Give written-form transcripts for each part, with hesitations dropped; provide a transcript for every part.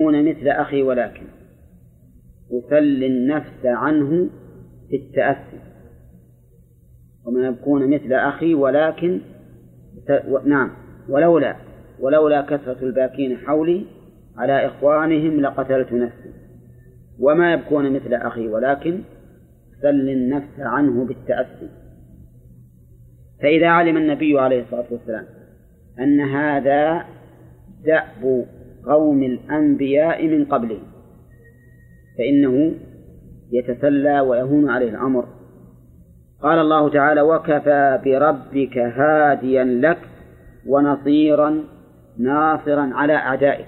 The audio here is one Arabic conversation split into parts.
يكون مثل أخي ولكن أسلي النفس عنه في التأسي. وما يكون مثل أخي ولكن نعم ولولا كثرة الباكين حولي على إخوانهم لقتلت نفسي. وما يبكون مثل أخي ولكن سل النفس عنه بالتأسي. فإذا علم النبي عليه الصلاة والسلام أن هذا دأب قوم الأنبياء من قبله فإنه يتسلى ويهون عليه الأمر. قال الله تعالى: وكفى بربك هاديا لك ونصيرا ناصرا على أعدائك.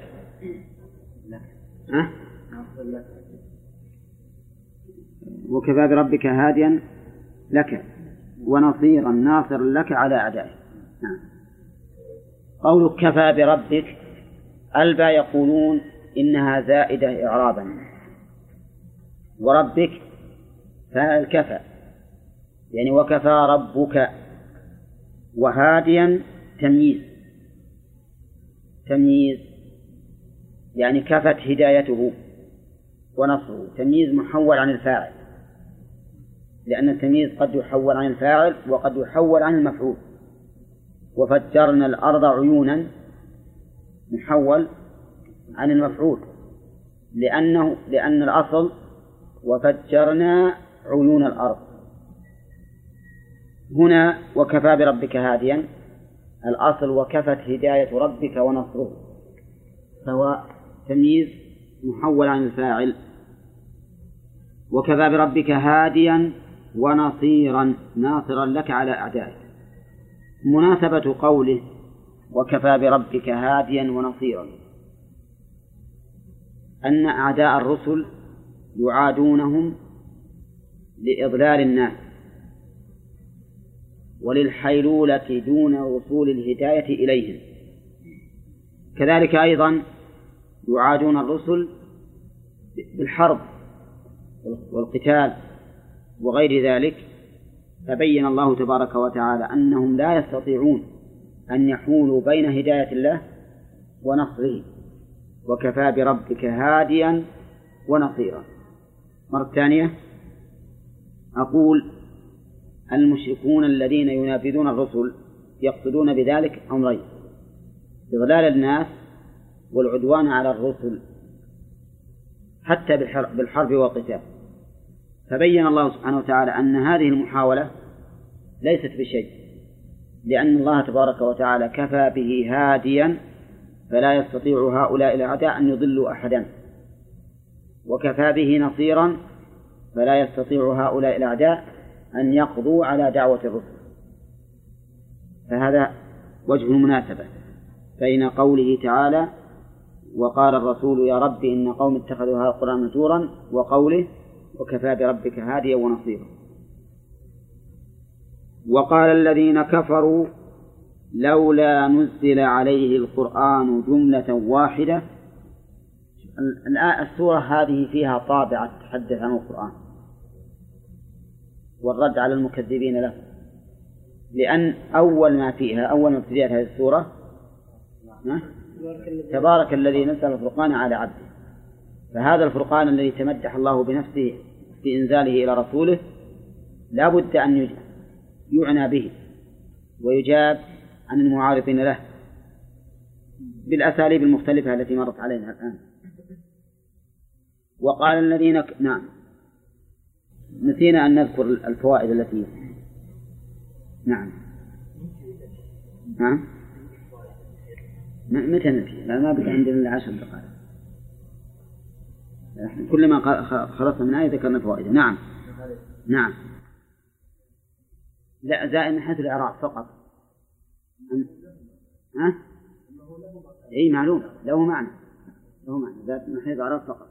وكفى بربك هاديا لك ونصيرا ناصرا لك على أعدائك. قولك كفى بربك البا يقولون إنها زائدة إعرابا، وربك فالكفى يعني وكفى ربك، وهاديا تمييز يعني كفت هدايته ونصره، تمييز محول عن الفاعل، لأن التمييز قد يحول عن الفاعل وقد يحول عن المفعول. وفجرنا الأرض عيونا محول عن المفعول، لأن الأصل وفجرنا عيون الأرض. هنا وكفى بربك هاديا، الأصل وكفت هداية ربك ونصره، سواء تمييز محول عن الفاعل. وكفى بربك هاديا ونصيرا ناصرا لك على أعدائك. مناسبة قوله وكفى بربك هاديا ونصيرا أن أعداء الرسل يعادونهم لإضلال الناس وللحيلولة دون وصول الهداية إليهم. كذلك أيضا يعادون الرسل بالحرب والقتال وغير ذلك. فبين الله تبارك وتعالى أنهم لا يستطيعون أن يحولوا بين هداية الله ونصره. وكفى بربك هاديا ونصيرا. مرة ثانية أقول المشركون الذين ينابذون الرسل يقصدون بذلك أمرين: إضلال الناس والعدوان على الرسل حتى بالحرب والقتال. فبين الله سبحانه وتعالى أن هذه المحاولة ليست بشيء، لأن الله تبارك وتعالى كفى به هاديا فلا يستطيع هؤلاء الأعداء أن يضلوا أحدا، وكفى به نصيرا فلا يستطيع هؤلاء الأعداء أن يقضوا على دعوة الرسل. فهذا وجه المناسبة بين قوله تعالى وقال الرسول يا رب إن قوم اتخذوا هذا القرآن مهجورا وقوله وكفى بربك هاديا ونصيرا. وقال الذين كفروا لولا نزل عليه القرآن جملة واحدة. السورة هذه فيها طابع تتحدث عن القرآن والرد على المكذبين له، لأن أول ما ابتدأت هذه السورة تبارك الذي نزل الفرقان على عبده. فهذا الفرقان الذي تمدح الله بنفسه في إنزاله إلى رسوله لا بد أن يعنى به ويجاب عن المعارضين له بالأساليب المختلفة التي مرت علينا الآن. وقال الذين نعم نسينا أن نذكر الفوائد التي نعم متى نسي؟ ما بقى عندنا إلا 10 دقائق. كلما خلصنا من آية ذكرنا فوائد. نعم لا زائد من حيث الإعراب فقط. أي معلوم له معنى ذات من حيث الإعراب فقط.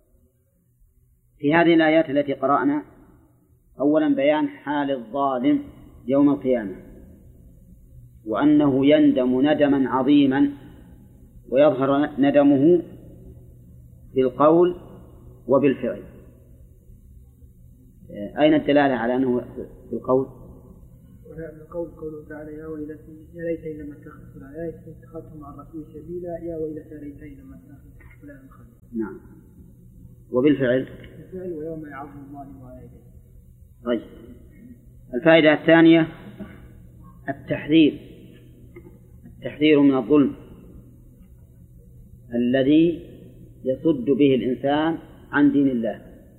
في هذه الآيات التي قرأنا أولا بيان حال الظالم يوم القيامة، وأنه يندم ندما عظيما ويظهر ندمه بالقول وبالفعل. أين الدلالة على أنه بالقول؟ القول قوله تعالى يا ويلتي يا ليتني لم اتخذ فلانا اتخذت مع الرسول سبيلا يا ويلتي ليتني لم اتخذ فلانا خليلا. نعم. وبالفعل ويوم يعظ الله على يديه. طيب. الفائدة الثانية التحذير من الظلم الذي يصد به الإنسان عن دين الله.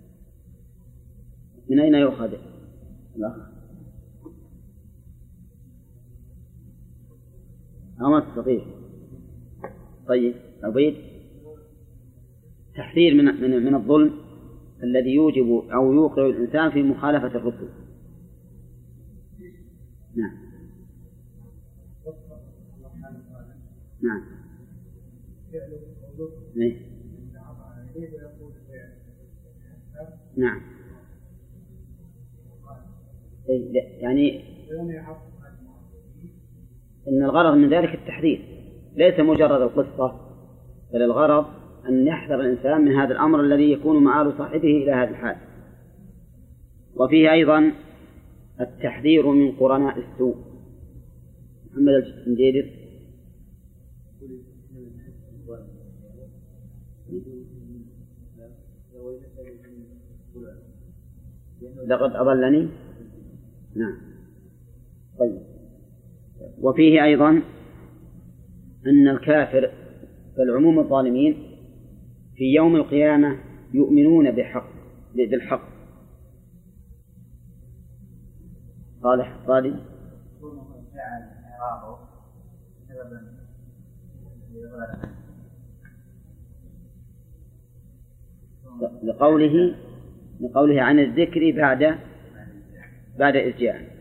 من أين يؤخذ الأخ؟ ما تستطيع. طيب عبيد. تحذير من الظلم الذي يوجب أو يوقع الإنسان في مخالفة الرسل. نعم. نعم. نعم. يعني إن الغرض من ذلك التحذير ليس مجرد القصة، بل الغرض أن يحذر الإنسان من هذا الأمر الذي يكون مآل صاحبه إلى هذا الحال. وفيه أيضا التحذير من قرناء السوء. محمد الجندير. لقد أضلني. نعم. طيب. وفيه أيضا أن الكافر بل عموم الظالمين في يوم القيامة يؤمنون بالحق. صالح صادق. لقوله عن الذكر بعد إذ جاء.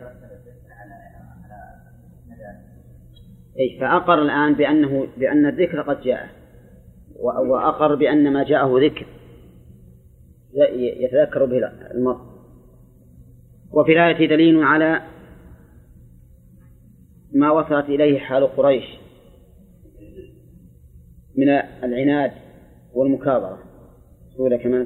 أي فأقر الآن بأن الذكر قد جاء، وأقر بأن ما جاءه ذكر يتذكر به المرء. وفي الآية دليل على ما وصلت إليه حال قريش من العناد والمكابرة. سورة كمان.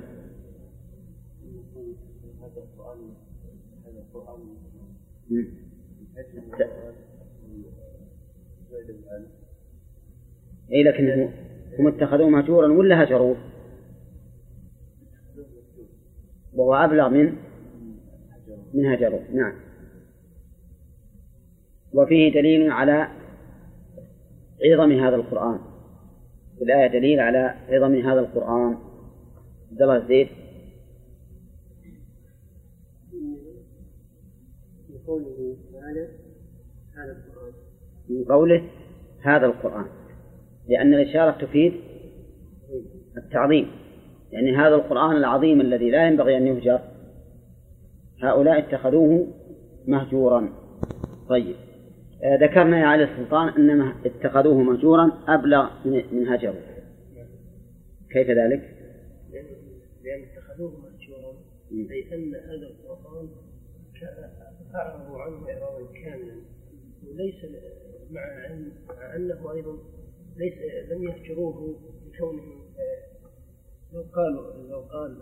أي لكن هم اتخذوه مهجورا ولا هجروه؟ وهو أبلغ من هجروه. نعم. وفيه دليل على عظم هذا القرآن. في الآية دليل على عظم هذا القرآن. عبد الله الزيد. من قوله هذا القرآن، لأن الإشارة تفيد التعظيم، يعني هذا القرآن العظيم الذي لا ينبغي أن يهجر، هؤلاء اتخذوه مهجورا. طيب. ذكرنا يا علي السلطان أنما اتخذوه مهجورا أبلغ من هجره. كيف ذلك؟ لأن اتخذوه مهجورا أي أن هذا القرآن أعرضوا عنه إعراضا كاملا، وليس مع أنه أيضا لم يهجروه بكونه لو قال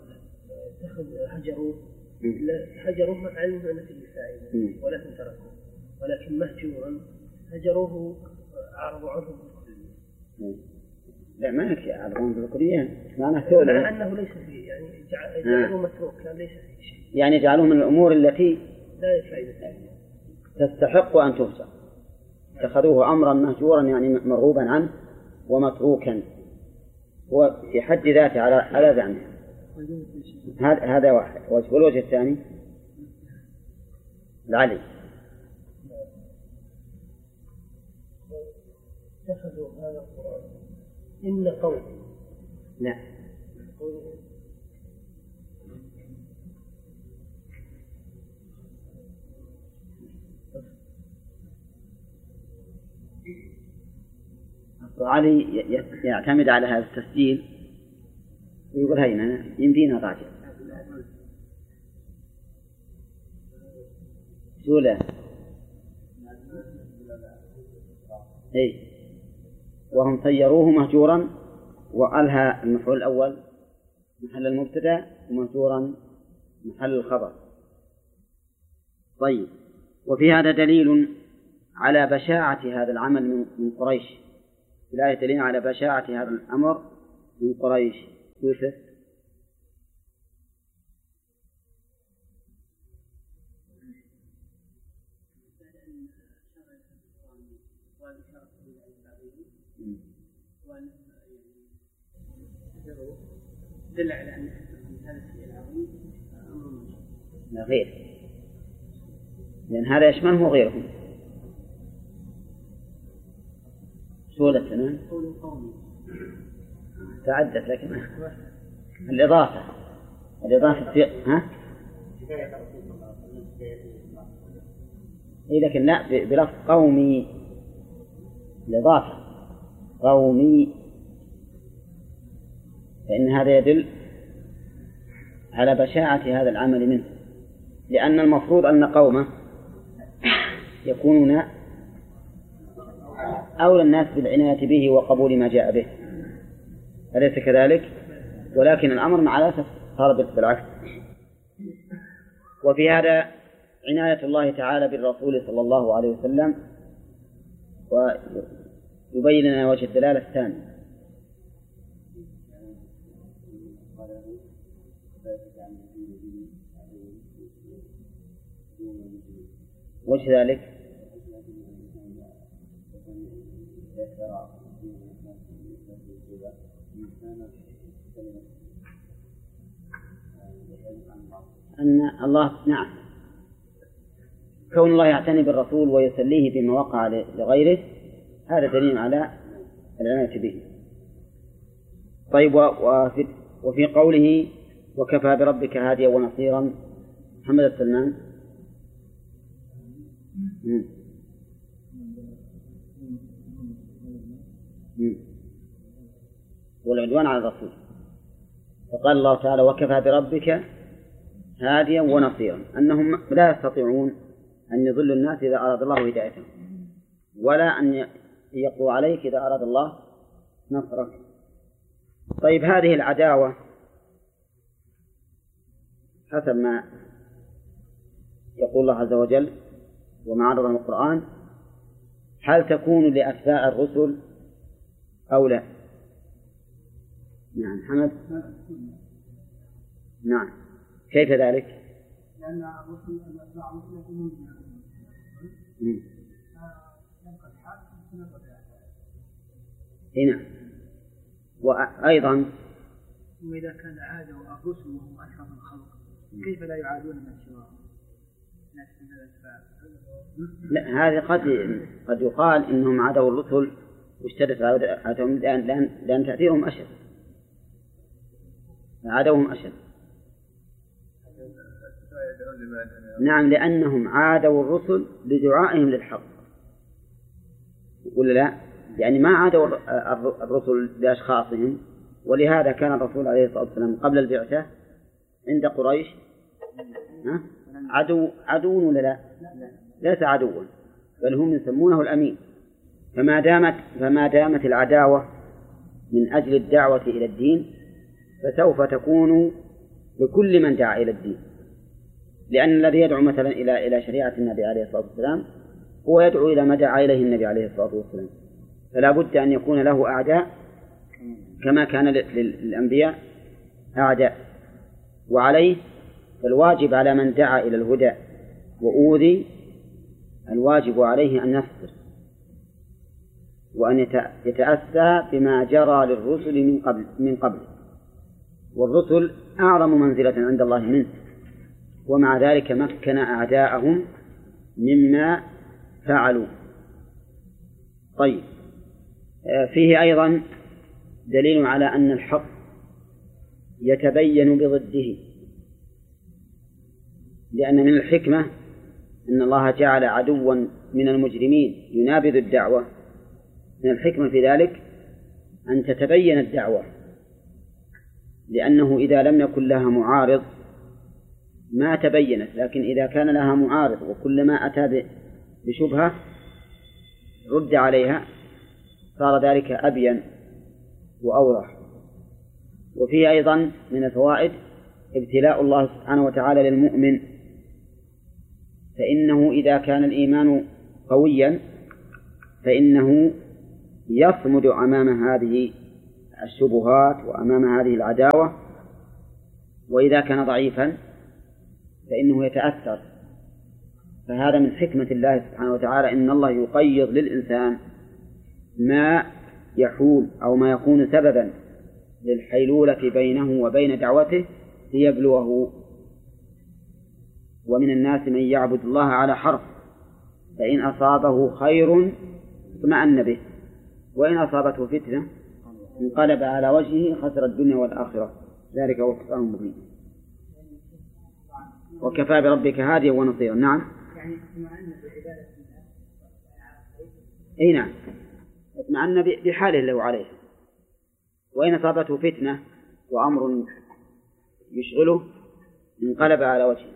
هجروه مع علم أن فيه فائدة ولكن تركوه، ولكن مهجورا هجروه أعرضوا عنه بالكلية. لا ما يكفي أعرضون بالكلية، مع أنه ليس فيه، يعني جعلوه متروك كان ليس فيه شيء، يعني جعلوه من الأمور التي لا فائدة فيها تستحق أن تهجر. اتخذوه أمرا مهجورا يعني مرغوبا عنه ومتروكا، هو في حد ذاته على زعمه. هذا واحد. والوجه الثاني العلي. اتخذوا هذا القرآن إن قوم. لا. علي يعتمد على هذا التسجيل ويقول هينا يمدينا راجع سولة. أي وهم طيروه مهجورا، وألها المفعول الأول محل المبتدأ ومهجورا محل الخبر. طيب. وفي هذا دليل على بشاعة هذا العمل من قريش. في الآية دليل على بشاعة هذا الأمر من قريش. يوسف. دل على أن هذا الشيء العظيم لا غير، لأن هذا يشمله غيرهم. سورة الثمان تعدت، لكن الإضافة في ها؟ إيه لكن لا بلفظ قومي، الإضافة قومي، فإن هذا يدل على بشاعة هذا العمل منه، لأن المفروض أن قومه يكونون أولى الناس بالعناية به وقبول ما جاء به، أليس كذلك؟ ولكن الأمر مع الأسف صار بالعكس. وفي هذا عناية الله تعالى بالرسول صلى الله عليه وسلم، ويبين لنا وجه الدلالة الثاني. وش ذلك؟ أن الله نعم، كون الله يعتني بالرسول ويسليه بما وقع لغيره هذا دليل على العناية به. طيب، وفي قوله وكفى بربك هاديا ونصيرا، محمد السلمان. والعدوان على الرسول، فقال الله تعالى وكفى بربك هاديا ونصيرا، أنهم لا يستطيعون أن يضلوا الناس إذا أراد الله هدايتهم، ولا أن يقضوا عليك إذا أراد الله نصرك. طيب، هذه العداوة حسب ما يقول الله عز وجل وما عرضه القرآن، هل تكون لأتباع الرسل أو لا؟ نعم حمد. نعم، كيف ذلك؟ لأن الرسل أتباع الرسل يكونون هنا. وأيضا وإذا كان عادوا الرسل وهم أشرف الخلق كيف لا يعادون من سواهم؟ لا، هذه قد يقال إنهم عادوا الرسل واشتدت عادهم لأن تأثيرهم أشد، عادوهم أشد. نعم، لأنهم عادوا الرسل لدعائهم للحق، ولا لا؟ يعني ما عادوا الرسل لأشخاصهم، ولهذا كان الرسول عليه الصلاة والسلام قبل البعثة عند قريش عدو ولا لا؟ ليس عدوا، بل هم يسمونه الأمين. فما دامت العداوة من أجل الدعوة إلى الدين فسوف تكون لكل من دعا إلى الدين، لأن الذي يدعو مثلا إلى شريعة النبي عليه الصلاة والسلام هو يدعو إلى ما دعا إليه النبي عليه الصلاة والسلام، فلا بد أن يكون له أعداء كما كان للأنبياء أعداء. وعليه فالواجب على من دعا إلى الهدى وأوذي، الواجب عليه أن يصبر وأن يتأسى بما جرى للرسل من قبل، والرسل أعظم منزلة عند الله منه، ومع ذلك مكن أعداءهم مما فعلوا. طيب، فيه أيضا دليل على أن الحق يتبين بضده، لأن من الحكمة أن الله جعل عدوا من المجرمين ينابذ الدعوة، من الحكمة في ذلك أن تتبين الدعوة، لأنه إذا لم يكن لها معارض ما تبينت، لكن إذا كان لها معارض وكلما أتى بشبهة رد عليها صار ذلك أبين وأوضح. وفيه أيضا من الفوائد ابتلاء الله سبحانه وتعالى للمؤمن، فإنه إذا كان الإيمان قويا فإنه يصمد أمام هذه الشبهات وأمام هذه العداوة. وإذا كان ضعيفا فإنه يتأثر. فهذا من حكمة الله سبحانه وتعالى، إن الله يقيض للإنسان ما يحول أو ما يكون سببا للحيلولة بينه وبين دعوته ليبلوه. ومن الناس من يعبد الله على حرف، فإن أصابه خير اطمأن به، وإن أصابته فتنة انقلب على وجهه خسر الدنيا والآخرة، ذلك هو الخسران المبين. وكفى بربك هاديا ونصيرا. نعم. أي نعم، اطمأن بحاله له عليه. وإن أصابته فتنة وأمر يشغله انقلب على وجهه.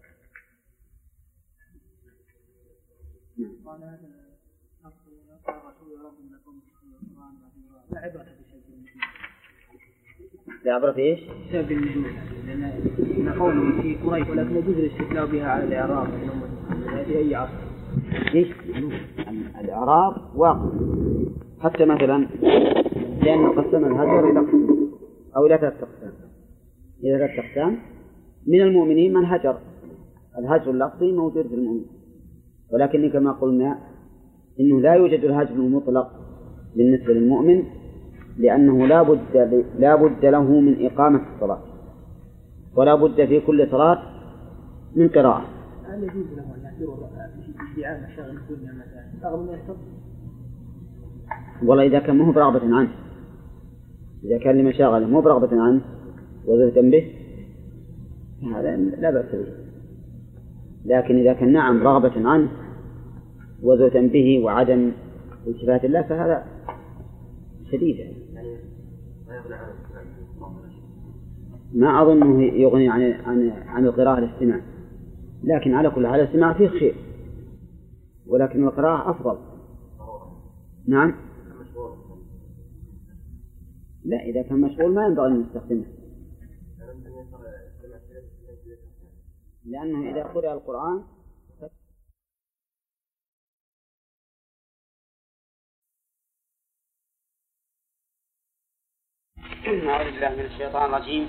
لا عبرة في إيش؟ بسبب النزول، لأن قوله في قريش ولكن يجوز الاستثناء بها على الإعراب في أي عصر. إيش؟ الإعراب واقع. حتى مثلا لأن قسم الهجر إلى قسم أو إلى 3 أقسام. إلى 3 أقسام. من المؤمنين من هجر، الهجر اللفظي موجود في المؤمنين، ولكن كما قلنا إنه لا يوجد الهجر المطلق بالنسبة للمؤمن، لأنه لا بد له من إقامة الصلاة، ولا بد في كل صلاة من قراءة. هل يجوز له أن يحضر ادعاء مشاغل الدنيا مثلا رغم أن يحفظ؟ والله إذا كان مو برغبة عنه، إذا كان لمشاغله مو برغبة عنه وزهدا به هذا لا بأس به. لكن إذا كان نعم رغبة عنه وزهدا به وعدم التفات الله فهذا شديد. ما أظنه يغني عن القراءة الاستماع، لكن على كل حال الاستماع فيه خير، ولكن القراءة أفضل. نعم. لا، إذا كان مشغول ما ينبغي أن يستخدمه، لأنه إذا قرأ القرآن أعوذ بالله من الشيطان الرجيم.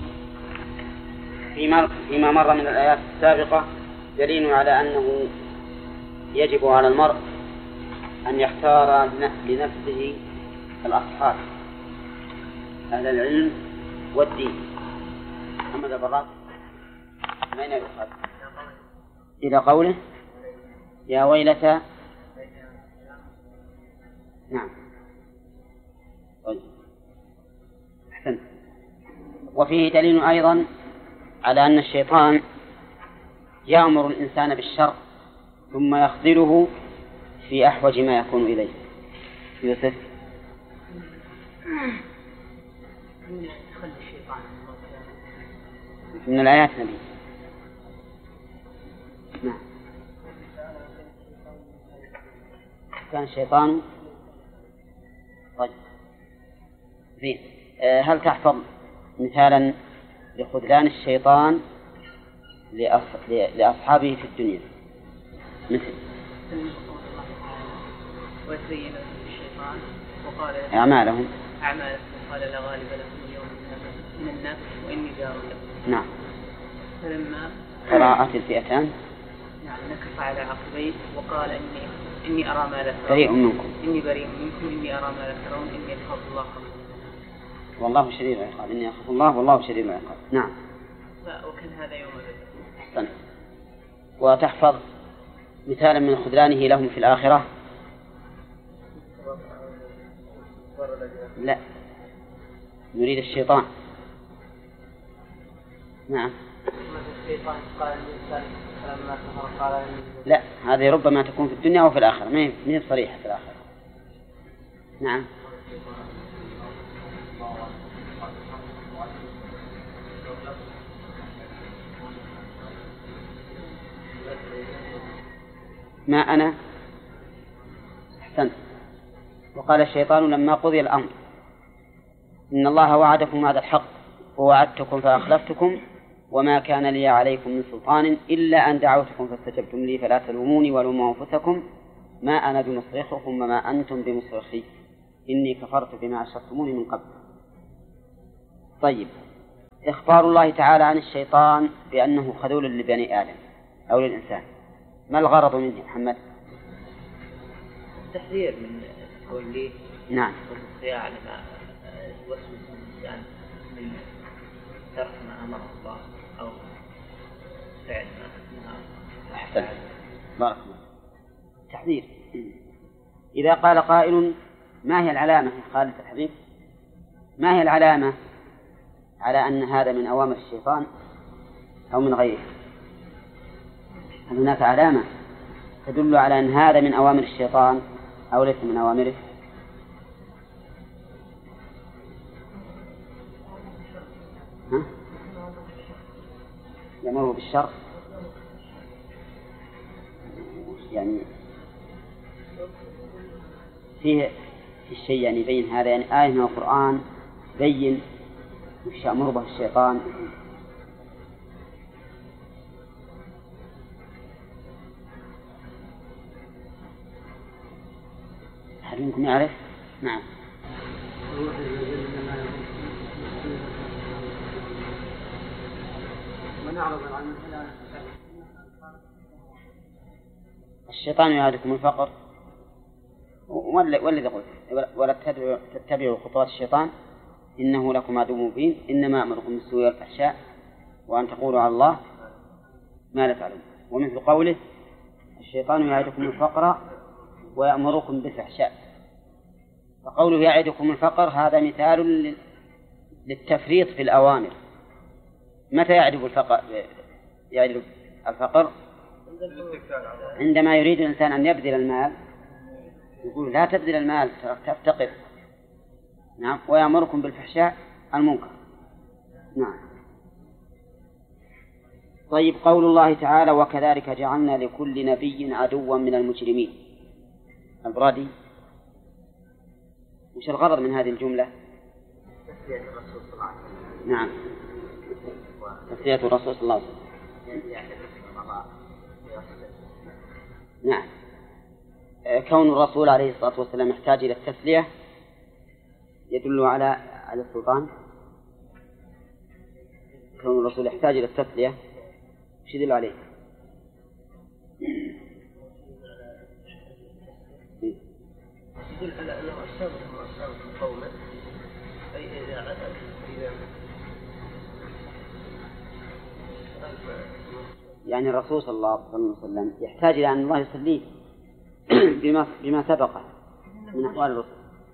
فيما مر من الآيات السابقة دليل على أنه يجب على المرء أن يختار لنفسه الأصحاب أهل العلم والدين. محمد البراق أين يؤخذ؟ إلى قوله يا ويلتى. نعم. أحسن. وفيه دليل أيضا على أن الشيطان يأمر الإنسان بالشر ثم يخذله في أحوج ما يكون إليه. يوسف. من الآيات نبي. نعم. كان الشيطان. طيب. زين. هل تحفظ مثالا لخذلان الشيطان لأصحابه في الدنيا؟ مثل وزين الشيطان وقال أعمالهم قال لا غالب لكم اليوم من الناس وإني جار لكم. نعم. فلما قراءة الفئتان نعم نكف على عقبيه وقال إني أرى ما لا ترون، بريء منكم، إني بريء منكم، إني أرى ما لا ترون، إني أخاف الله والله شديد العقاب، إني أخاف الله والله شديد العقاب. نعم. وكان هذا يوم بدر. أحسن. وتحفظ مثالا من خذلانه لهم في الآخرة؟ لا، نريد الشيطان. نعم. الشيطان قال الإنسان لما كفر قال لا، هذه ربما تكون في الدنيا وفي الآخرة، ما هي صريحة في الآخرة. نعم. ما أنا. أحسنت. وقال الشيطان لما قضي الأمر إن الله وعدكم وعد الحق ووعدتكم فأخلفتكم وما كان لي عليكم من سلطان إلا أن دعوتكم فاستجبتم لي فلا تلوموني ولوموا أنفسكم ما أنا بمصرخكم وما أنتم بمصرخي إني كفرت بما أشركتموني من قبل. طيب، إخبار الله تعالى عن الشيطان بأنه خذول لبني آدم أو للإنسان، ما الغرض منه محمد؟ التحذير من قوله نعم، والصياع لما يوسوس الإنسان من ترك ما أمر الله أو فعل ما أحسن، بارك الله. تحذير. إذا قال قائل ما هي العلامة يا خالد الحبيب، ما هي العلامة على أن هذا من أوامر الشيطان أو من غيره؟ هل هناك علامة تدل على أن هذا من أوامر الشيطان أو ليس من أوامره؟ يأمره بالشر، يعني فيه الشيء يعني يبين هذا، يعني آية من القرآن بين وش يأمر به الشيطان. هل منكم يعرف؟ نعم. الشيطان يعدكم الفقر، والذي قلت ولا تتبعوا خطوات الشيطان إنه لكم عدو مبين، إنما أمركم بالسوء والفحشاء وأن تقولوا على الله ما لا تعلمون. ومثل قوله الشيطان يعدكم الفقر ويأمركم بالفحشاء، فقوله يعدكم الفقر هذا مثال للتفريط في الأوامر. متى يعد الفقر؟ عندما يريد الإنسان أن يبذل المال يقول لا تبذل المال تفتقر. نعم. ويأمركم بالفحشاء المنكر. نعم. طيب، قول الله تعالى وكذلك جعلنا لكل نبي عدوا من المجرمين، البرادي وش الغرض من هذه الجملة؟ تسلية الرسول صلى الله عليه وسلم. نعم، تسلية الرسول صلى الله عليه وسلم. نعم. كون الرسول عليه الصلاة والسلام يحتاج إلى التسلية يدل على السلطان. كون الرسول يحتاج إلى التسلية وش يدل عليه؟ يدل على أنه أصابهم قوما، أي إذا يعني الرسول صلى الله عليه وسلم يحتاج إلى أن الله يسليه بما سبقه من أحوال الرسل.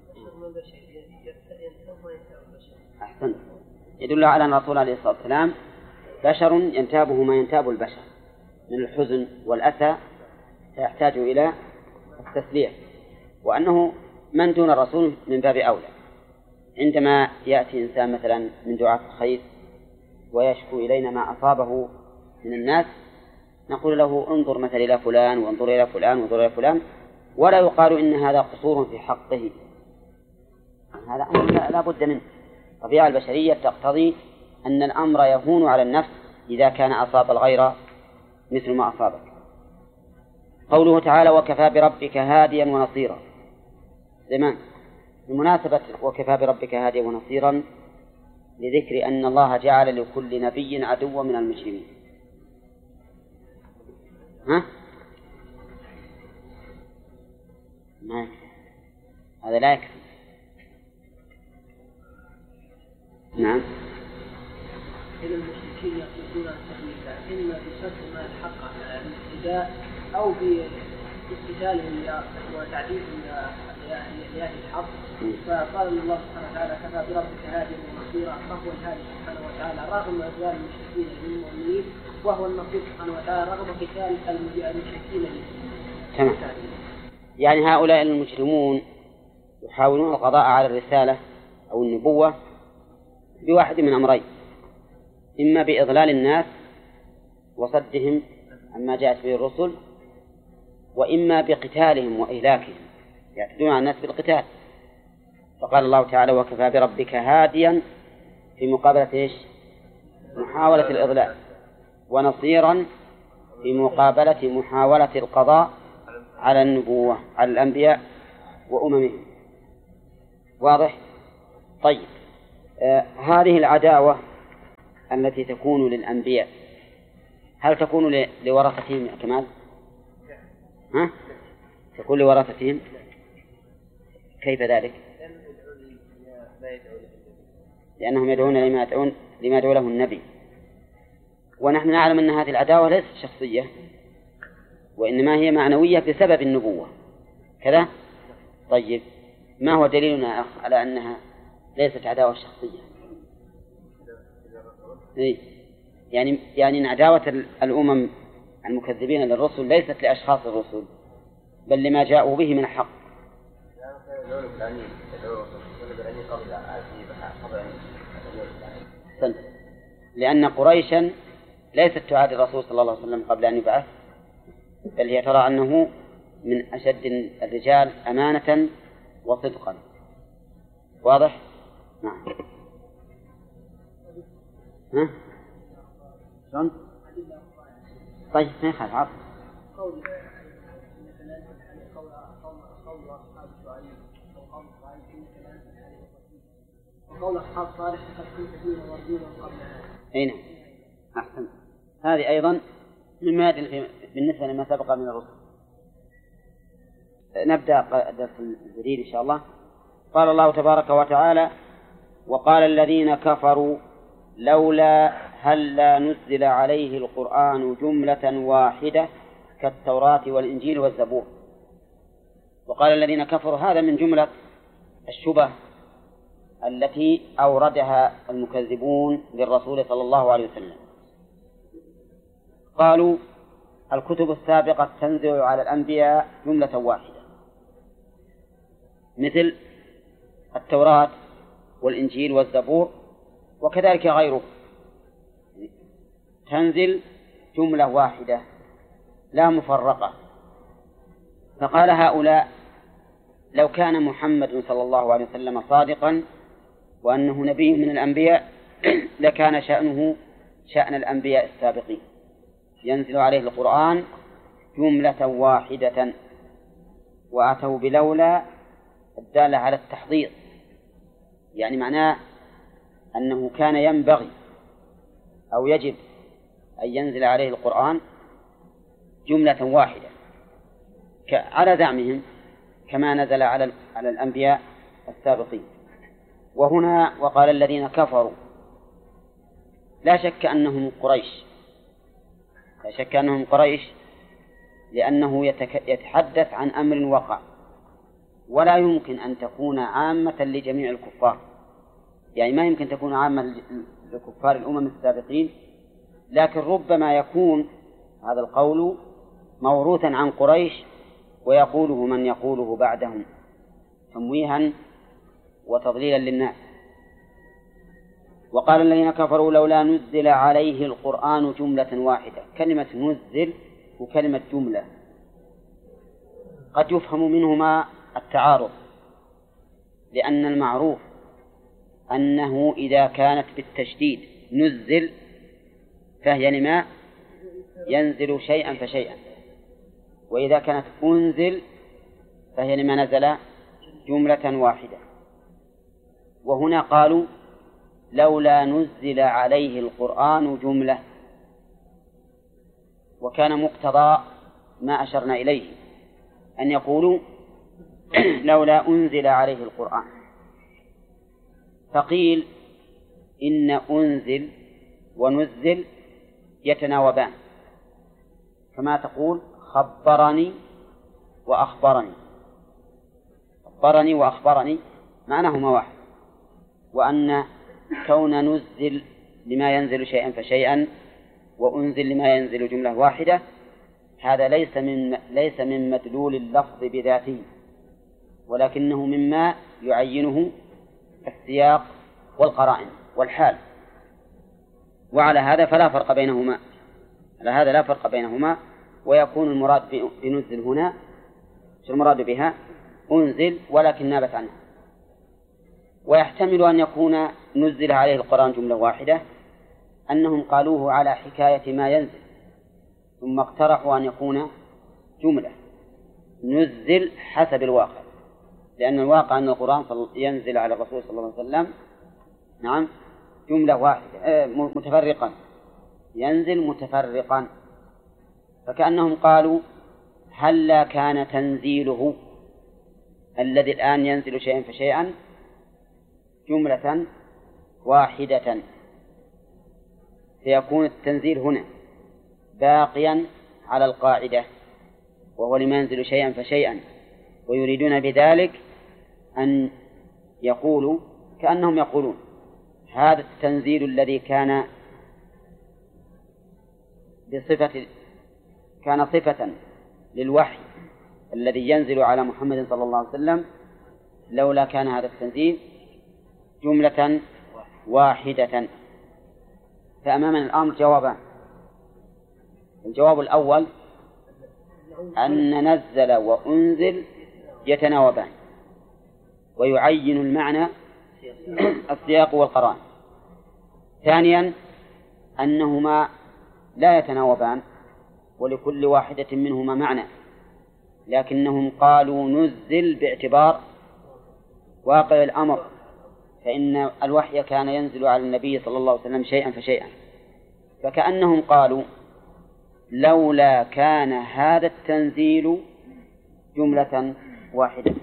أحسن. يدل على أن الرسول عليه الصلاة والسلام بشر ينتابه ما ينتاب البشر من الحزن والأسى، فيحتاج إلى التسلية، وأنه من دون الرسول من باب أولى. عندما يأتي إنسان مثلا من دعاة الخير ويشكو إلينا ما أصابه من الناس نقول له انظر مثلا إلى فلان وانظر إلى فلان وانظر إلى فلان، ولا يقال إن هذا قصور في حقه. هذا أمر لا بد منه. الطبيعة البشرية تقتضي أن الأمر يهون على النفس إذا كان أصاب الغير مثل ما أصابك. قوله تعالى وكفى بربك هاديا ونصيرا، زمان بمناسبة وكفى بربك هاديا ونصيرا لذكر أن الله جعل لكل نبي عدوا من المجرمين. ها؟ ما هذا لا يكفي. نعم. إن المشركين يقصدون التحريف إما بصرف ما الحق على الابتداء أو باستدلالهم وتعديلهم لأهل الحق. فقال الله سبحانه وتعالى كفى بربك هاديا ونصيرا، فهو الهادي سبحانه وتعالى رغم أذلال المشركين للمؤمنين، وهو النصير سبحانه وتعالى رغم قتال المشركين للمؤمنين. تمام. يعني هؤلاء المجرمون يحاولون القضاء على الرسالة أو النبوة بواحد من أمرين: إما بإضلال الناس وصدهم عما جاءت به الرسل، وإما بقتالهم وإهلاكهم، يعتدون على الناس بالقتال. فقال الله تعالى وكفى بربك هاديا في مقابلة إيش؟ محاولة الإضلال، ونصيرا في مقابلة محاولة القضاء على النبوة على الأنبياء وأممهم. واضح؟ طيب، هذه العداوة التي تكون للأنبياء هل تكون لورثتهم يا كمال؟ ها؟ تكون لورثتهم؟ كيف ذلك؟ لأنهم يدعون لما يدعو له النبي، ونحن نعلم أن هذه العداوة ليست شخصية وإنما هي معنوية بسبب النبوة كذا. طيب ما هو دليلنا على أنها ليست عداوة شخصية؟ يعني أن عداوة الأمم المكذبين للرسل ليست لأشخاص الرسل بل لما جاءوا به من الحق. لأن قريشا ليست تعادي الرسول صلى الله عليه وسلم قبل أن يبعث، بل هي ترى أنه من أشد الرجال أمانة وصدقا. واضح؟ نعم. ها؟ شلون؟ طيب ما يخالف عرض. قول أصحاب صالح قد كنت فينا مرجونا قبل هذا. أي نعم. أحسن. هذه أيضا مما يدل بالنسبة لما سبق من الرسل. نبدأ الدرس الجديد إن شاء الله. قال الله تبارك وتعالى: وقال الذين كفروا لولا هلا نزل عليه القرآن جملة واحدة كالتوراة والإنجيل والزبور. وقال الذين كفروا هذا من جملة الشبه التي أوردها المكذبون للرسول صلى الله عليه وسلم. قالوا الكتب السابقة تنزل على الأنبياء جملة واحدة مثل التوراة والإنجيل والزبور وكذلك غيره، تنزل جملة واحدة لا مفرقة. فقال هؤلاء لو كان محمد صلى الله عليه وسلم صادقا وأنه نبي من الأنبياء لكان شأنه شأن الأنبياء السابقين، ينزل عليه القرآن جملة واحدة، وأتوا بلولا الدالة على التحضير، يعني معناه أنه كان ينبغي أو يجب أن ينزل عليه القرآن جملة واحدة على زعمهم كما نزل على الأنبياء السابقين. وهنا وقال الذين كفروا لا شك أنهم قريش، لا شك أنهم قريش، لأنه يتحدث عن أمر وقع ولا يمكن أن تكون عامة لجميع الكفار، يعني ما يمكن تكون عامة لكفار الأمم السابقين، لكن ربما يكون هذا القول موروثا عن قريش ويقوله من يقوله بعدهم تمويها وتضليلا للناس. وقال الذين كفروا لولا نزل عليه القرآن جملة واحدة. كلمة نزل وكلمة جملة قد يفهم منهما التعارض، لأن المعروف أنه إذا كانت بالتشديد نزل فهي لما ينزل شيئا فشيئا، وإذا كانت أنزل فهي لما نزل جملة واحدة. وهنا قالوا لولا نزل عليه القرآن جملة، وكان مقتضى ما أشرنا إليه أن يقولوا لولا أنزل عليه القرآن. فقيل إن أنزل ونزل يتناوبان، كما تقول خبرني وأخبرني، خبرني وأخبرني معناهما واحد، وأن كون نزل لما ينزل شيئا فشيئا وأنزل لما ينزل جملة واحدة هذا ليس من مدلول اللفظ بذاته، ولكنه مما يعينه السياق والقرائن والحال. وعلى هذا فلا فرق بينهما، على هذا لا فرق بينهما، ويكون المراد بنزل هنا شو المراد بها؟ أنزل ولكن نابت عنها. ويحتمل أن يكون نزل عليه القرآن جملة واحدة أنهم قالوه على حكاية ما ينزل ثم اقترحوا أن يكون جملة نزل حسب الواقع، لأن الواقع أن القرآن ينزل على الرسول صلى الله عليه وسلم نعم جملة واحدة متفرقا، ينزل متفرقا. فكأنهم قالوا هلا كان تنزيله الذي الآن ينزل شيئا فشيئا جملة واحدة، فيكون التنزيل هنا باقيا على القاعدة، وهو لما ينزل شيئا فشيئا، ويريدون بذلك أن يقولوا كأنهم يقولون هذا التنزيل الذي كان صفة للوحي الذي ينزل على محمد صلى الله عليه وسلم، لولا كان هذا التنزيل جملة واحدة. فأمامنا الأمر جوابان. الجواب الأول أن نزل وأنزل يتناوبان، ويعين المعنى السياق والقرآن. ثانيا أنهما لا يتناوبان، ولكل واحدة منهما معنى، لكنهم قالوا نزل باعتبار واقع الأمر، فإن الوحي كان ينزل على النبي صلى الله عليه وسلم شيئا فشيئا. فكأنهم قالوا لولا كان هذا التنزيل جملة واحدة.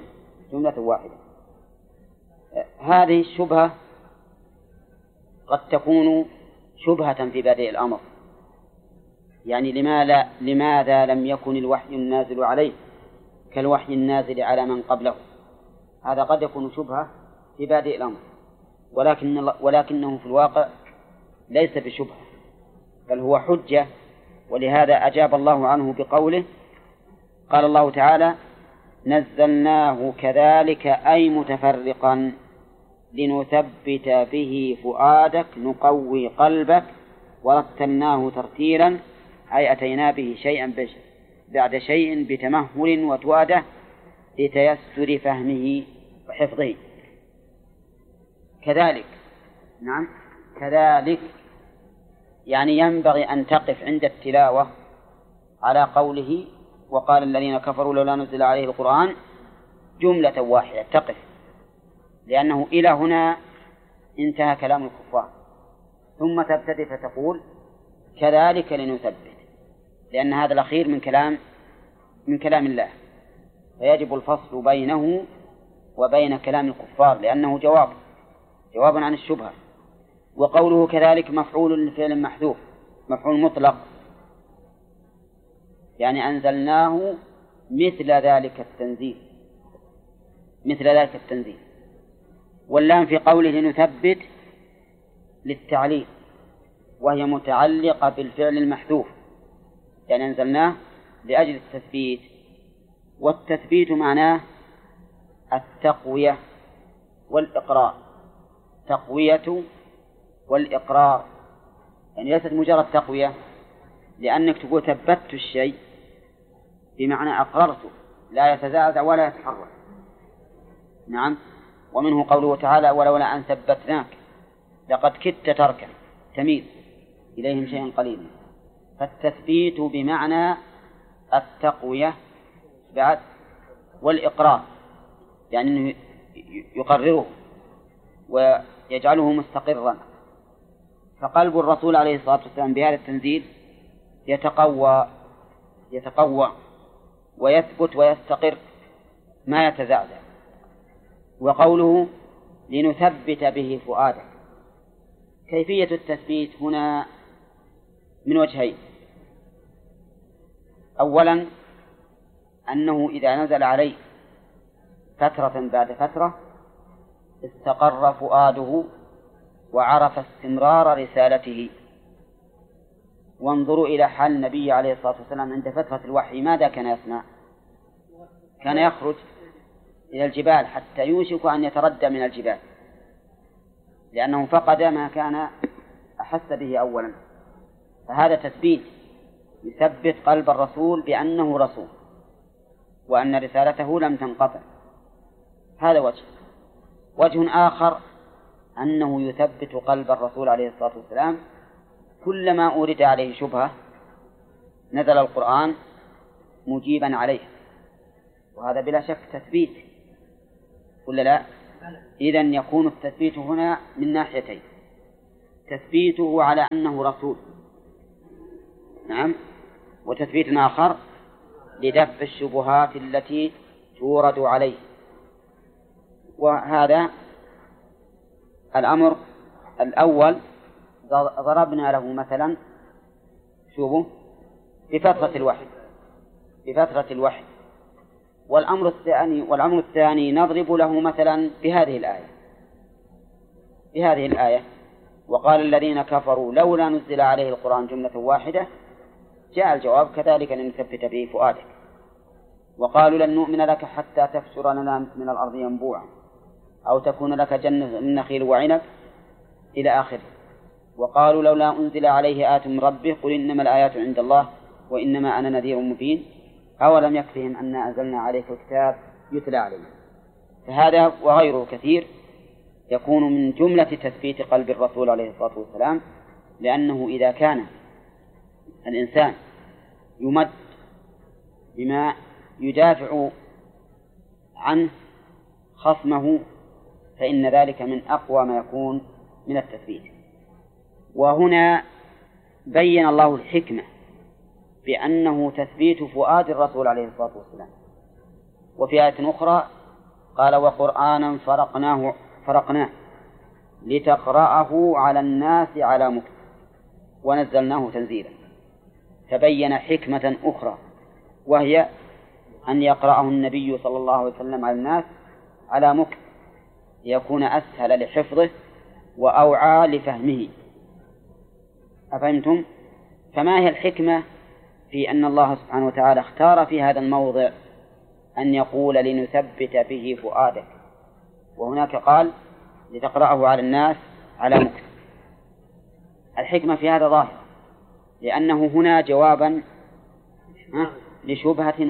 هذه الشبهة قد تكون شبهة في بادئ الأمر، يعني لماذا لم يكن الوحي النازل عليه كالوحي النازل على من قبله؟ هذا قد يكون شبهة في بادئ الأمر، ولكنه في الواقع ليس بشبهة، بل هو حجة. ولهذا أجاب الله عنه بقوله: قال الله تعالى: نزلناه كذلك أي متفرقا لنثبت به فؤادك نقوي قلبك ورتلناه ترتيلا أي أتينا به شيئا بعد شيء بتمهل وتؤدة لتيسر فهمه وحفظه. كذلك، نعم كذلك، يعني ينبغي أن تقف عند التلاوة على قوله وقال الذين كفروا لولا نزل عليه القرآن جملة واحدة، تقف، لأنه إلى هنا انتهى كلام الكفار، ثم تبتدئ فتقول كذلك لنثبت، لأن هذا الأخير من كلام الله، فيجب الفصل بينه وبين كلام الكفار، لأنه جواب عن الشبهة. وقوله كذلك مفعول لفعل محذوف، مفعول مطلق، يعني أنزلناه مثل ذلك التنزيل. واللام في قوله لنثبت للتعليل، وهي متعلقة بالفعل المحذوف، يعني أنزلناه لأجل التثبيت، والتثبيت معناه التقوية والإقرار، تقوية والإقرار، يعني ليست مجرد تقوية، لأنك تقول ثبتت الشيء بمعنى أقررته لا يتزعزع ولا يتحرك. نعم. ومنه قوله تعالى: ولولا أن ثبتناك لقد كدت تركن تميل إليهم شيئا قليلا. فالتثبيت بمعنى التقوية بعد والإقرار، يعني أنه يقرره ويجعله مستقرا. فقلب الرسول عليه الصلاة والسلام بهذا التنزيل يتقوى ويثبت ويستقر ما يتزعزع. وقوله لنثبت به فؤادك، كيفية التثبيت هنا من وجهين: أولا أنه إذا نزل عليه فترة بعد فترة استقر فؤاده وعرف استمرار رسالته. وانظروا إلى حال النبي عليه الصلاة والسلام عند فترة الوحي، ماذا كان يصنع؟ كان يخرج إلى الجبال حتى يوشك أن يتردى من الجبال، لأنه فقد ما كان أحس به أولا. فهذا تثبيت يثبت قلب الرسول بأنه رسول وأن رسالته لم تنقطع. هذا وجه آخر أنه يثبت قلب الرسول عليه الصلاة والسلام كلما أورد عليه شبهة نزل القرآن مجيبا عليه، وهذا بلا شك تثبيت ولا لا؟ إذن يكون التثبيت هنا من ناحيتين: تثبيته على أنه رسول، نعم، وتثبيت آخر لدفع الشبهات التي تورد عليه. وهذا الأمر الأول ضربنا له مثلا شوفوا بفترة الوحي. والأمر الثاني نضرب له مثلا بهذه الآية: وقال الذين كفروا لولا نزل عليه القرآن جملة واحدة. جاء الجواب: كذلك لنثبت به فؤادك. وقالوا لن نؤمن لك حتى تفجر لنا من الأرض ينبوعا أو تكون لك جنة من نخيل وعنب إلى آخره. وقالوا لولا أنزل عليه آية من ربه قل إنما الآيات عند الله وإنما أنا نذير مبين أولم يكفهم أنا أنزلنا عليك الكتاب يتلى عليه. فهذا وغيره كثير يكون من جملة تثبيت قلب الرسول عليه الصلاة والسلام، لأنه إذا كان الإنسان يمد بما يدافع عنه خصمه فإن ذلك من أقوى ما يكون من التثبيت. وهنا بين الله الحكمة بأنه تثبيت فؤاد الرسول عليه الصلاة والسلام. وفي آية أخرى قال: وقرآنا فرقناه لتقرأه على الناس على مكث ونزلناه تنزيلا. فبين حكمة أخرى وهي أن يقرأه النبي صلى الله عليه وسلم على الناس على مكث ليكون أسهل لحفظه وأوعى لفهمه. أفهمتم؟ فما هي الحكمة في أن الله سبحانه وتعالى اختار في هذا الموضع أن يقول لنثبت به فؤادك، وهناك قال لتقرأه على الناس على مكث؟ الحكمة في هذا ظاهرة، لأنه هنا جوابا لشبهة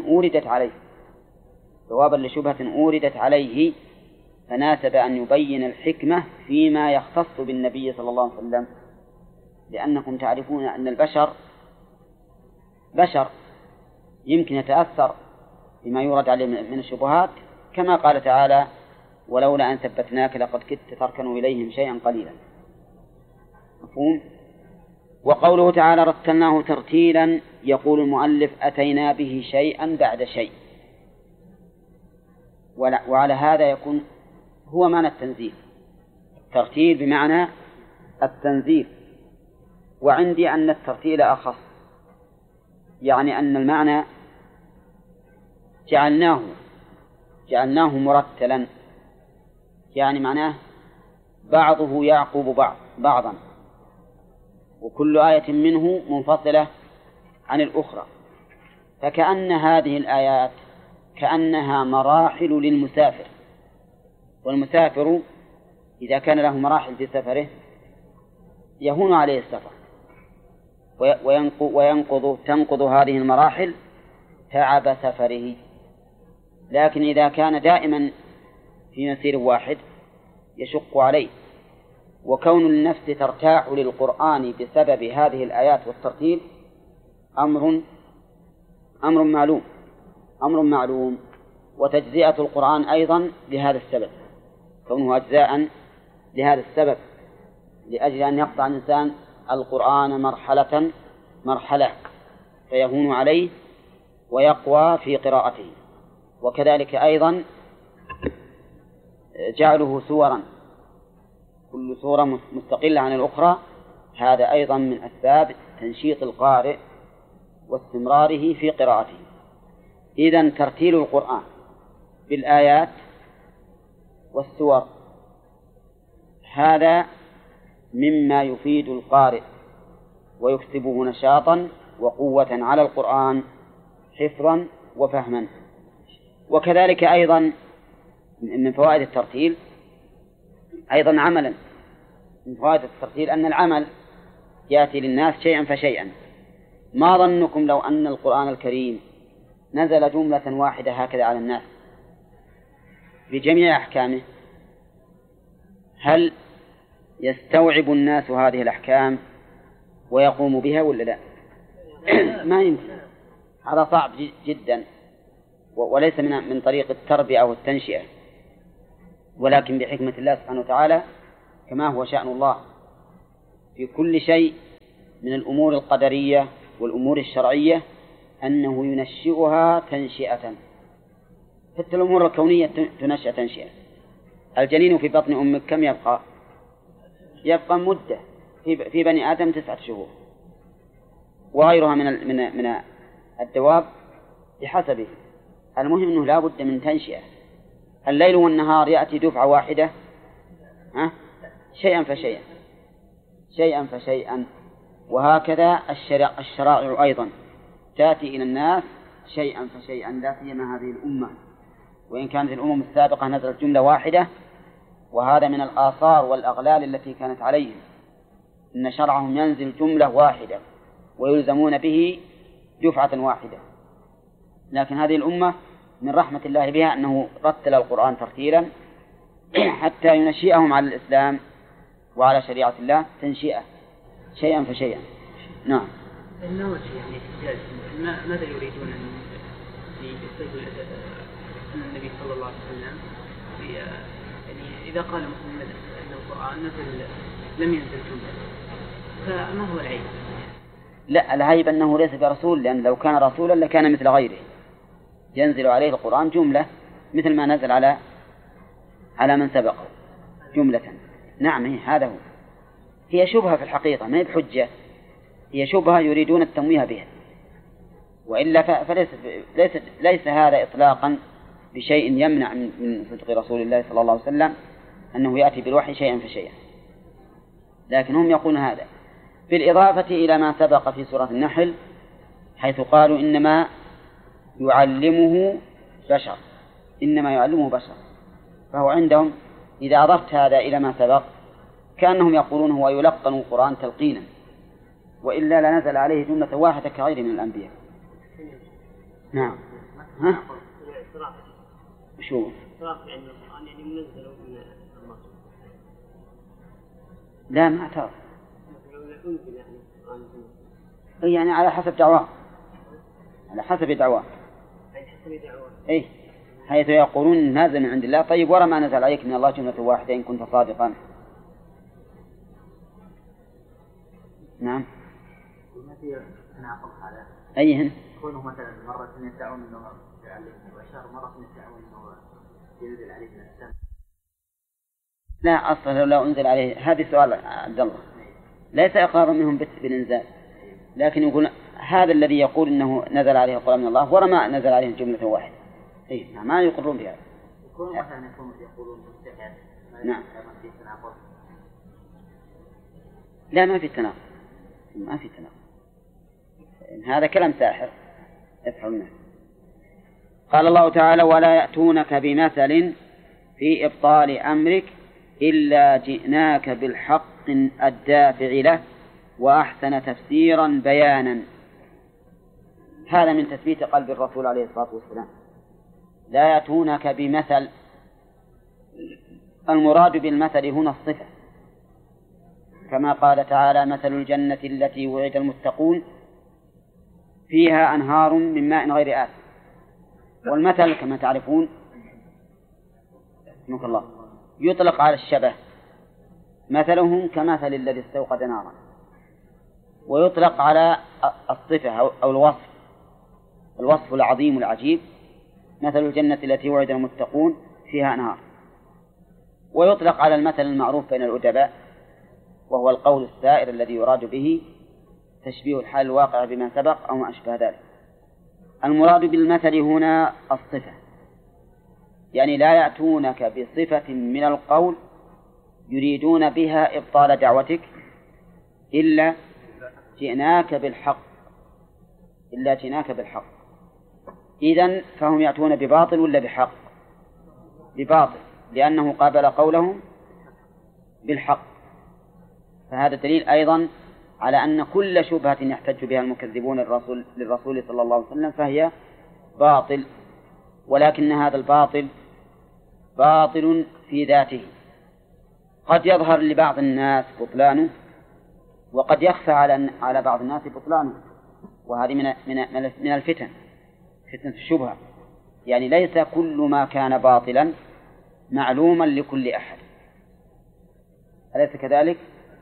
أوردت عليه، فناسب أن يبين الحكمة فيما يختص بالنبي صلى الله عليه وسلم. لأنكم تعرفون أن البشر يمكن يتأثر بما يورد عليه من الشبهات، كما قال تعالى: ولولا أن ثبتناك لقد كدت تركن إليهم شيئا قليلا. مفهوم؟ وقوله تعالى: رتلناه ترتيلا، يقول المؤلف: أتينا به شيئا بعد شيء. وعلى هذا يكون هو معنى التنزيل، ترتيل بمعنى التنزيل. وعندي أن الترتيل أخص، يعني أن المعنى جعلناه مرتلا، يعني معناه بعضه يعقب بعضا، وكل آية منه منفصلة عن الأخرى. فكأن هذه الآيات كأنها مراحل للمسافر، والمسافر إذا كان له مراحل في سفره يهون عليه السفر تنقض هذه المراحل تعب سفره. لكن إذا كان دائما في مسير واحد يشق عليه. وكون النفس ترتاح للقرآن بسبب هذه الآيات والترتيل أمر معلوم. وتجزئة القرآن أيضا لهذا السبب، كونه أجزاء لهذا السبب، لأجل أن يقطع الإنسان القرآن مرحلة فيهون عليه ويقوى في قراءته. وكذلك أيضا جعله سورا، كل سورة مستقلة عن الأخرى، هذا أيضا من أسباب تنشيط القارئ واستمراره في قراءته. إذن ترتيل القرآن بالآيات والسور هذا مما يفيد القارئ ويكسبه نشاطا وقوة على القرآن حفظا وفهما. وكذلك أيضا من فوائد الترتيل أيضا عملا. من فوائد الترتيل أن العمل يأتي للناس شيئا فشيئا. ما ظنكم لو أن القرآن الكريم نزل جملة واحدة هكذا على الناس بجميع أحكامه، هل يستوعب الناس هذه الأحكام ويقوم بها ولا لا؟ ما يمكن، هذا صعب جدا، وليس من طريق التربية أو التنشئة. ولكن بحكمة الله سبحانه وتعالى كما هو شأن الله في كل شيء من الأمور القدرية والأمور الشرعية أنه ينشئها تنشئة. حتى الأمور الكونية تنشأ تنشئة. الجنين في بطن أمك كم يبقى؟ يبقى مدة في بني آدم 9 شهور، وغيرها من الدواب بحسبه. المهم أنه لا بد من تنشئة. الليل والنهار يأتي دفعة واحدة، شيئا فشيئا شيئا فشيئا. وهكذا الشرائع أيضا تأتي إلى الناس شيئا فشيئا، لا سيما هذه الأمة، وإن كانت الأمم السابقة نزلت جملة واحدة، وهذا من الآثار والأغلال التي كانت عليهم، إن شرعهم ينزل جملة واحدة ويلزمون به دفعة واحدة. لكن هذه الأمة من رحمة الله بها أنه رتل القرآن ترتيلا حتى ينشئهم على الإسلام وعلى شريعة الله تنشئة شيئا فشيئا. نعم. النووي يعني ماذا يريدون أن يستيقظ النبي صلى الله عليه وسلم يعني إذا قال محمد أن القرآن نزل لم ينزل جملة، فما هو العيب؟ لا، العيب أنه ليس برسول، لأن لو كان رسولا لكان مثل غيره ينزل عليه القرآن جملة مثل ما نزل على من سبقه جملة. نعم، هذا هو. هي شبهة في الحقيقة، ما هي بحجة، هي شبهة يريدون التمويه بها، وإلا ليس هذا إطلاقا بشيء يمنع من صدق رسول الله صلى الله عليه وسلم أنه يأتي بالوحي شيئا فشيئا. لكن هم يقولون هذا بالإضافة إلى ما سبق في سورة النحل، حيث قالوا إنما يعلمه بشر، إنما يعلمه بشر. فهو عندهم إذا أضفت هذا إلى ما سبق كأنهم يقولون هو يلقن القرآن تلقينا، وإلا لنزل عليه جملة واحدة كغيره من الأنبياء. نعم. ها؟ شو؟ لا، ما اعترف. يعني على حسب دعواه، على حسب دعواه. إيه، حيث يقولون نازل من عند الله. طيب، ورا ما نزل عليك من الله جملة واحدة إن كنت صادقا. نعم. أيهن؟ كونه مثلا مرة يدعون أنه يعلم بشر، مرة يدعون أنه ينزل عليه من السماء. لا، أصلا لو أنزل عليه، هذه سؤال عبد الله، ليس إقرارا منهم بالإنزال، لكن يقول هذا الذي يقول إنه نزل عليه القرآن من الله ورا ما نزل عليه جملة واحدة. إيه، ما يقرون بهذا. يكون مثلا يقولون مستحيل. نعم. لا، ما في تناقض، ما في تناقض. هذا كلام ساحر يفعلونه. قال الله تعالى: ولا يأتونك بمثل في إبطال أمرك إلا جئناك بالحق الدافع له وأحسن تفسيرا بيانا. هذا من تثبيت قلب الرسول عليه الصلاة والسلام. لا يأتونك بمثل، المراد بالمثل هنا الصفة، كما قال تعالى: مثل الجنة التي وعد المتقون فيها أنهار من ماء غير آسن. والمثل كما تعرفون رحمك الله يطلق على الشبه، مثلهم كمثل الذي استوقد نارا، ويطلق على الصفة أو الوصف العظيم العجيب، مثل الجنة التي وعد المتقون فيها أنهار. ويطلق على المثل المعروف بين الأدباء، وهو القول السائر الذي يراد به تشبيه الحال الواقع بما سبق أو ما أشبه ذلك. المراد بالمثل هنا الصفة، يعني لا يأتونك بصفة من القول يريدون بها إبطال دعوتك إلا جئناك بالحق، إذن فهم يأتون بباطل ولا بحق؟ بباطل، لأنه قابل قولهم بالحق. فهذا دليل أيضا على أن كل شبهة يحتج بها المكذبون للرسول صلى الله عليه وسلم فهي باطل، ولكن هذا الباطل باطل في ذاته، قد يظهر لبعض الناس بطلانه وقد يخفى على بعض الناس بطلانه، وهذه من الفتن، فتنة الشبهة. يعني ليس كل ما كان باطلا معلوما لكل أحد، أليس كذلك؟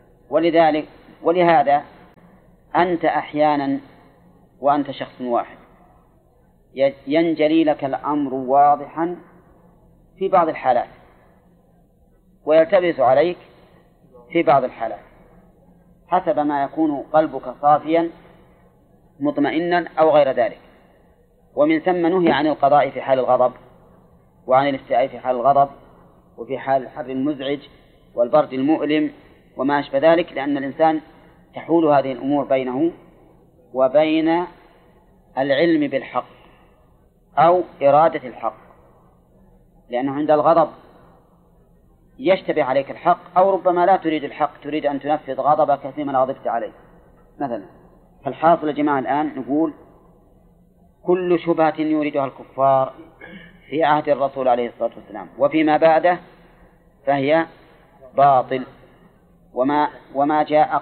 ولهذا أنت أحيانا وأنت شخص واحد ينجلي لك الأمر واضحا في بعض الحالات ويلتبس عليك في بعض الحالات حسب ما يكون قلبك صافيا مطمئنا أو غير ذلك. ومن ثم نهي عن القضاء في حال الغضب، وعن الاستياء في حال الغضب، وفي حال الحر المزعج والبرد المؤلم وما أشبه ذلك، لأن الإنسان تحول هذه الأمور بينه وبين العلم بالحق أو إرادة الحق، لأنه عند الغضب يشتبه عليك الحق، أو ربما لا تريد الحق، تريد أن تنفذ غضبك فيما غضبت عليه مثلا. فالحاصل يا جماعة الآن نقول كل شبهة يريدها الكفار في عهد الرسول عليه الصلاة والسلام وفيما بعده فهي باطل، وما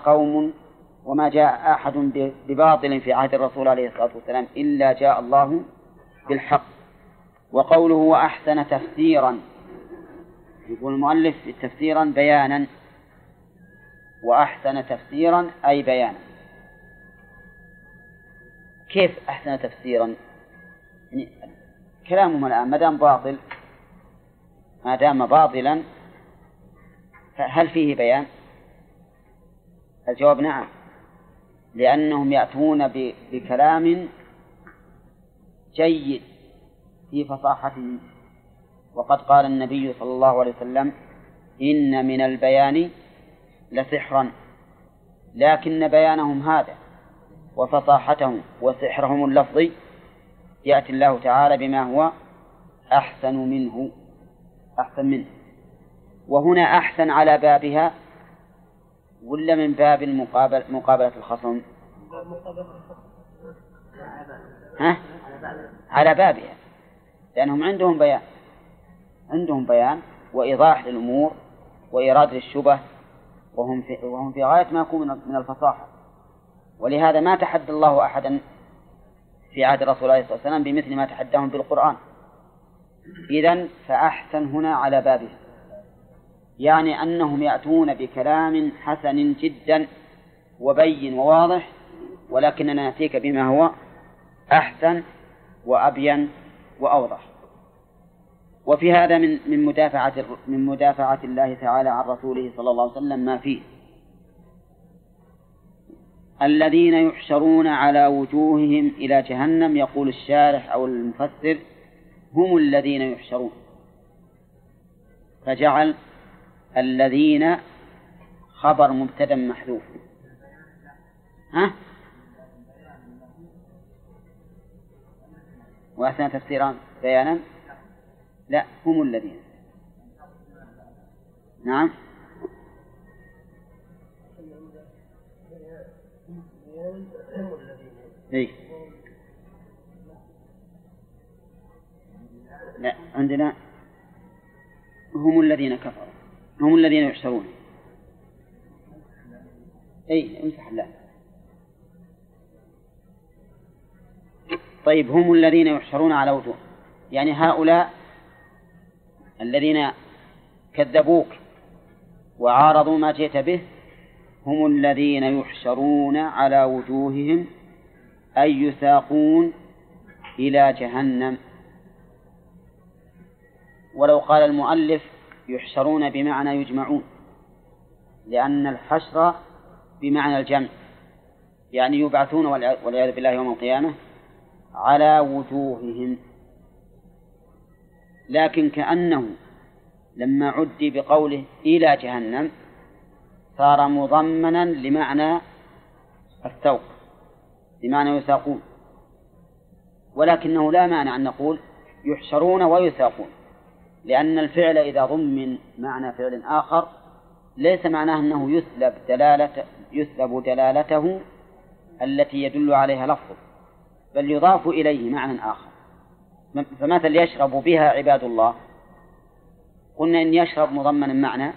جاء أحد بباطل في عهد الرسول عليه الصلاة والسلام إلا جاء الله بالحق. وقوله وأحسن تفسيرا، يقول المؤلف تفسيرا بيانا، وأحسن تفسيرا أي بيانا. كيف أحسن تفسيرا؟ يعني كلامهم الآن ما دام باطلا هل فيه بيان؟ الجواب نعم، لأنهم يأتون بكلام جيد في فصاحته. وقد قال النبي صلى الله عليه وسلم إن من البيان لسحرا، لكن بيانهم هذا وفصاحتهم وسحرهم اللفظي يأتي الله تعالى بما هو أحسن منه. وهنا أحسن على بابها ولا من باب مقابلة الخصم؟ على بابها، لأنهم عندهم بيان وإيضاح للأمور وإيراد للشبه، وهم في غاية ما يكون من الفصاحة. ولهذا ما تحدى الله أحدا في عهد الرسول عليه الصلاة والسلام بمثل ما تحداهم بالقرآن. إذن فأحسن هنا على بابها، يعني أنهم يأتون بكلام حسن جدا وبين وواضح، ولكننا نأتيك بما هو أحسن وأبين وأوضح. وفي هذا من مدافعة الله تعالى عن رسوله صلى الله عليه وسلم ما فيه. الذين يحشرون على وجوههم إلى جهنم، يقول الشارح أو المفسر هم الذين يحشرون، فجعل الذين خبر مبتدأ محذوف. وأحسن تفسيرا بيانا، لا هم الذين، نعم إيه؟ لا عندنا هم الذين كفروا، هم الذين يحشرون. أي امسح الله. طيب هم الذين يحشرون على وجوه، يعني هؤلاء الذين كذبوك وعارضوا ما جئت به هم الذين يحشرون على وجوههم، أي يساقون إلى جهنم. ولو قال المؤلف يحشرون بمعنى يجمعون، لأن الحشر بمعنى الجمع، يعني يبعثون والعياذ بالله يوم القيامة على وجوههم. لكن كأنه لما عدي بقوله إلى جهنم صار مضمنا لمعنى السوق، بمعنى يساقون، ولكنه لا معنى أن نقول يحشرون ويساقون، لأن الفعل إذا ضمن معنى فعل آخر ليس معناه أنه يسلب دلالته التي يدل عليها لفظه، بل يضاف إليه معنى آخر. فمثل يشرب بها عباد الله، قلنا إن يشرب مضمن معنى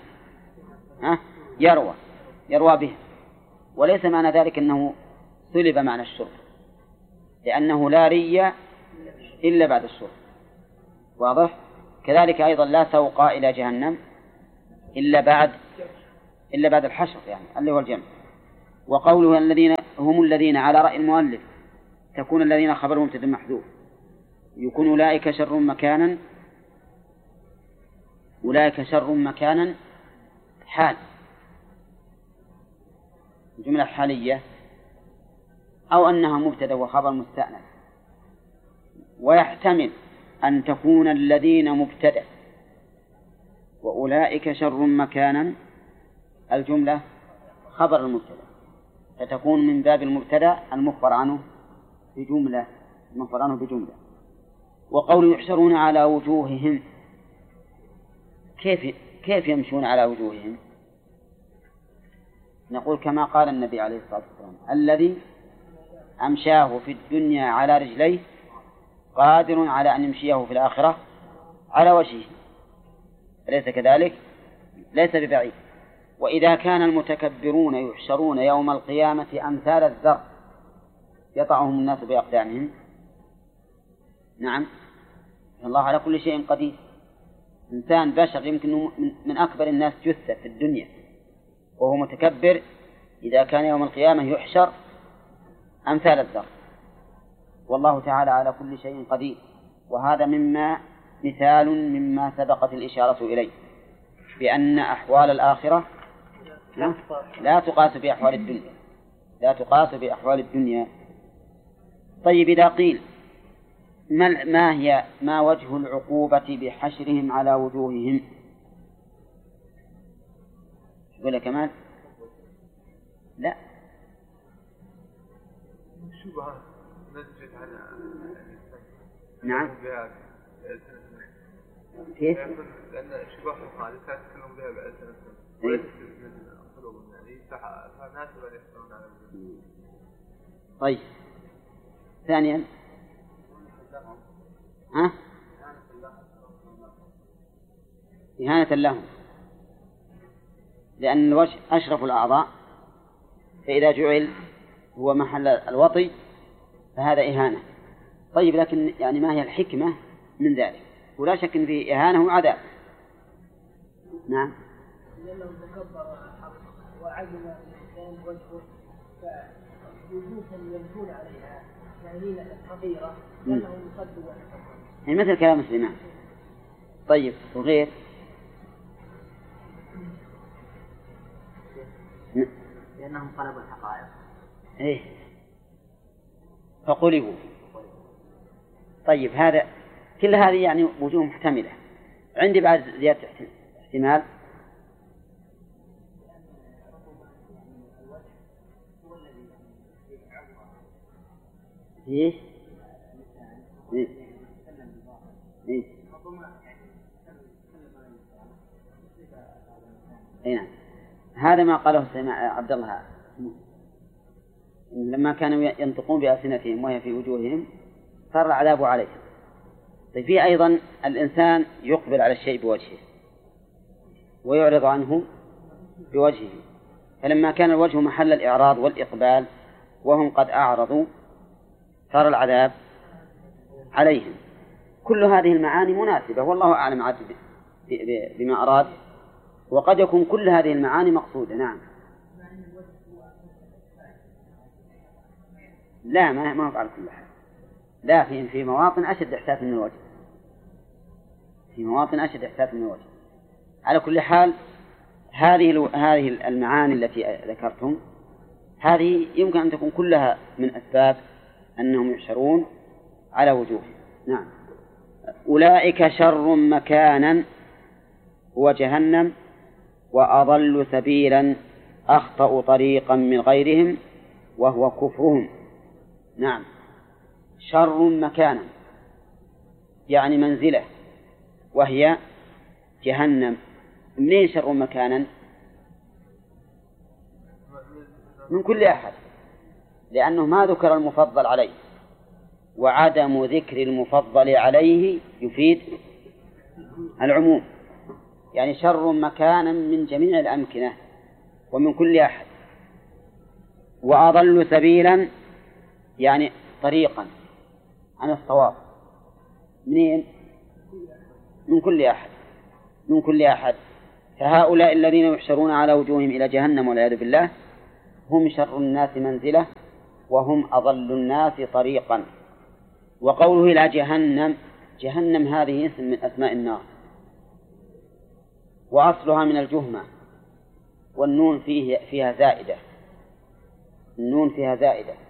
يروى به، وليس معنى ذلك أنه سلب معنى الشرب، لأنه لا ري إلا بعد الشرب. واضح؟ كذلك أيضا لا سوق إلى جهنم إلا بعد الحشر، يعني اللي هو الجمع. وقوله الذين هم الذين على رأي المؤلف تكون الذين خبرهم مبتدأ محذوف، يكون أولئك شر مكانا حال، جملة حالية، أو أنها مبتدأ وخبر مستأنف. ويحتمل أن تكون الذين مبتدأ وأولئك شر مكانا الجملة خبر المبتدأ، فتكون من باب المبتدأ المخبر عنه بجملة. وقول يحشرون على وجوههم، كيف يمشون على وجوههم؟ نقول كما قال النبي عليه الصلاة والسلام: الذي أمشاه في الدنيا على رجليه قادر على أن يمشيه في الآخرة على وجهه. أليس كذلك؟ ليس ببعيد. وإذا كان المتكبرون يحشرون يوم القيامة أمثال الذر يطعهم الناس بأقدامهم، نعم، الله على كل شيء قدير. إنسان بشر يمكن من أكبر الناس جثة في الدنيا وهو متكبر، إذا كان يوم القيامة يحشر أمثال الذر، والله تعالى على كل شيء قدير. وهذا مثال مما سبقت الإشارة إليه، بأن أحوال الآخرة لا تقاس بأحوال الدنيا. طيب، إذا قيل ما وجه العقوبة بحشرهم على وجوههم؟ ولا كمال؟ لا، نعم، كيف؟ لأن الشبهة الخالصة يتكلم بها بألسنة وليست من قلوبهم، يعني فالناس لا يحصلون على ذلك. طيب، ثانيا إهانة لهم، لأن الوجه أشرف الأعضاء، فإذا جعل هو محل الوطي فهذا إهانة. طيب، لكن يعني ما هي الحكمة من ذلك؟ ولا شك أن فيه إهانة وعذاب. نعم، لأنه تكبر الحق وعزم الإنسان وجهه، فوجوههم يمشون عليها يعني حقيرة لأنهم يصدقون يعني مثل كلام سليمان. طيب، وغير؟ لأنهم طلبوا الحقائق. إيه، فقلبوا. طيب، كل هذه يعني وجوه محتملة. عندي بعد زيادة احتمال. إيه؟ إيه؟ إيه؟ نعم، هذا ما قاله عبد الله لما كانوا ينطقون بألسنتهم وهي في وجوههم صار العذاب عليهم. طيب، في أيضا الإنسان يقبل على الشيء بوجهه ويعرض عنه بوجهه، فلما كان الوجه محل الإعراض والإقبال وهم قد أعرضوا صار العذاب عليهم. كل هذه المعاني مناسبة، والله أعلم عاد بما أراد، وقد يكون كل هذه المعاني مقصودة. نعم، لا، ما على كل حال، لا، في مواطن أشد إحساس من الوجه، على كل حال. هذه المعاني التي ذكرتم هذه يمكن أن تكون كلها من أسباب أنهم يحشرون على وجوههم. نعم، أولئك شر مكانا هو جهنم، وأضل سبيلا أخطأ طريقا من غيرهم وهو كفرهم. نعم، شر مكانا يعني منزلة، وهي جهنم. منين شر مكانا؟ من كل أحد، لأنه ما ذكر المفضل عليه، وعدم ذكر المفضل عليه يفيد العموم، يعني شر مكانا من جميع الأمكنة ومن كل أحد. وأضل سبيلا يعني طريقا عن الصواب. منين؟ من كل أحد. فهؤلاء الذين يحشرون على وجوههم إلى جهنم والعياذ بالله هم شر الناس منزلة وهم أضل الناس طريقا. وقوله إلى جهنم، جهنم هذه اسم من أسماء النار، وأصلها من الجهمة، والنون فيها زائدة، النون فيها زائدة،